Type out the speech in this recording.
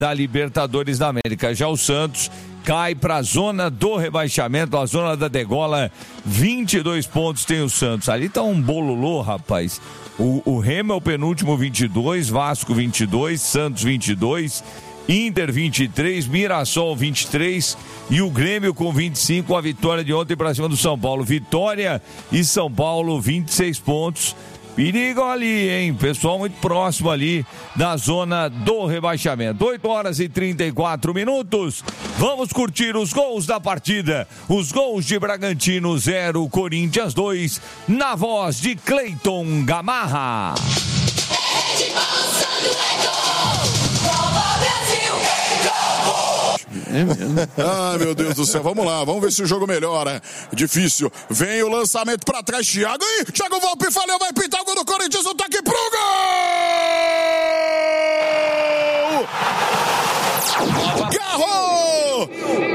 da Libertadores da América. Já o Santos cai para a zona do rebaixamento, a zona da degola. 22 pontos tem o Santos. Ali tá um bololô, rapaz. O Remo é o penúltimo, 22, Vasco 22, Santos 22, Inter 23, Mirassol 23 e o Grêmio com 25, a vitória de ontem para cima do São Paulo. Vitória e São Paulo, 26 pontos. Perigo ali, hein? Pessoal muito próximo ali da zona do rebaixamento. 8h34. Vamos curtir os gols da partida. Os gols de Bragantino 0, Corinthians 2, na voz de Cleiton Gamarra. Ai, meu Deus do céu, vamos lá, vamos ver se o jogo melhora. Difícil, vem o lançamento pra trás, Thiago, e Thiago Volpi falhou, vai pintar o gol do Corinthians, o toque pro gol! Garrou!